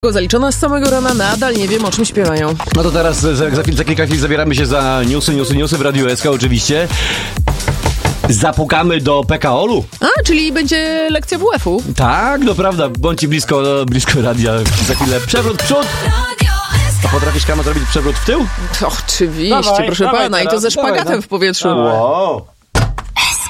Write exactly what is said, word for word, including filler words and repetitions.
Zaliczona z samego rana, nadal nie wiem, o czym śpiewają. No to teraz za, za, za kilka chwil zabieramy się za newsy, newsy, newsy w Radiu S K oczywiście. Zapukamy do P K O-lu. A, czyli będzie lekcja W F-u. Tak, no prawda, bądźcie blisko, blisko radia. Za chwilę przewrót w przód. A potrafisz, Kama, zrobić przewrót w tył? To oczywiście, Dawaj, proszę dawaj pana, teraz, i to ze szpagatem dawaj, no. w powietrzu. Dawaj. Wow.